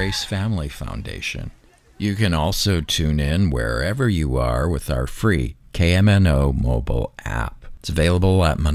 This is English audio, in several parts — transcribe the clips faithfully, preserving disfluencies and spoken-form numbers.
Grace Family Foundation. You can also tune in wherever you are with our free K M N O mobile app. It's available at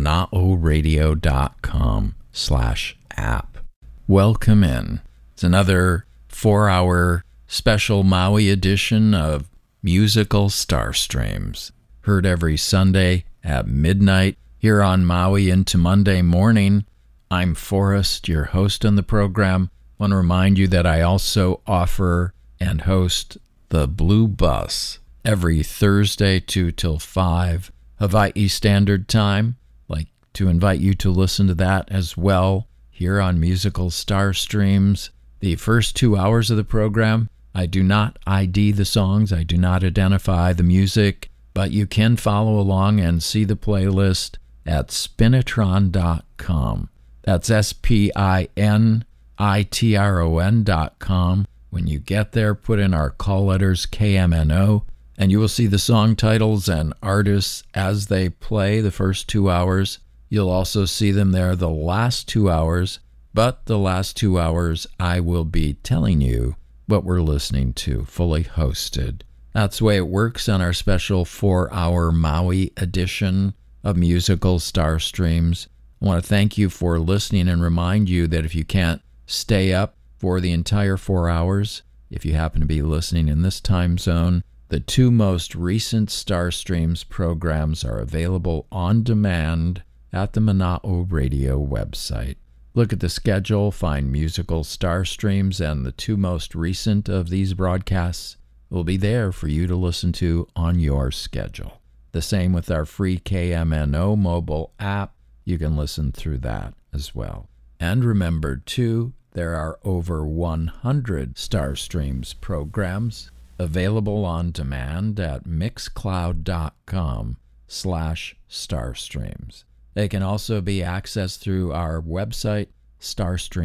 manaoradio.com slash app. Welcome in. It's another four-hour special Maui edition of Musical Starstreams. Heard every Sunday at midnight here on Maui into Monday morning. I'm Forrest, your host on the program. I want to remind you that I also offer and host the Blue Bus every Thursday two till five Hawaii Standard Time. I'd like to invite you to listen to that as well here on Musical Starstreams. The first two hours of the program, I do not I D the songs, I do not identify the music, but you can follow along and see the playlist at spinitron dot com. That's S P I N I T R O N dot com. When you get there, put in our call letters K M N O, and you will see the song titles and artists as they play the first two hours. You'll also see them there the last two hours, but the last two hours I will be telling you what we're listening to, fully hosted. That's the way it works on our special four-hour Maui edition of Musical Starstreams. I want to thank you for listening and remind you that if you can't stay up for the entire four hours, if you happen to be listening in this time zone, the two most recent Starstreams programs are available on demand at the Mana'o Radio website. Look at the schedule, find Musical Starstreams, and the two most recent of these broadcasts will be there for you to listen to on your schedule. The same with our free K M N O mobile app. You can listen through that as well. And remember, too, there are over one hundred Starstreams programs available on demand at mixcloud.com slash Starstreams. They can also be accessed through our website, starstreams